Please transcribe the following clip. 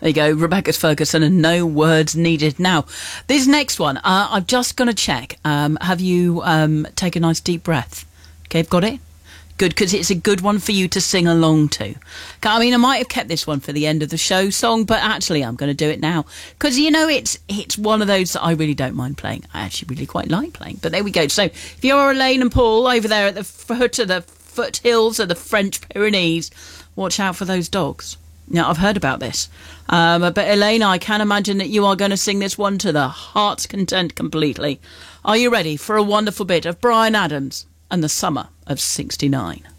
There you go, Rebecca Ferguson and No Words Needed. Now, this next one, I'm just going to check. Have you taken a nice deep breath? Okay, I've got it? Good, because it's a good one for you to sing along to. I mean, I might have kept this one for the end of the show song, but actually I'm going to do it now. Because, you know, it's one of those that I really don't mind playing. I actually really quite like playing. But there we go. So, if you're Elaine and Paul over there at the foot of the foothills of the French Pyrenees, watch out for those dogs. Now, I've heard about this. But Elaine, I can imagine that you are going to sing this one to the heart's content completely. Are you ready for a wonderful bit of Bryan Adams and the Summer of '69?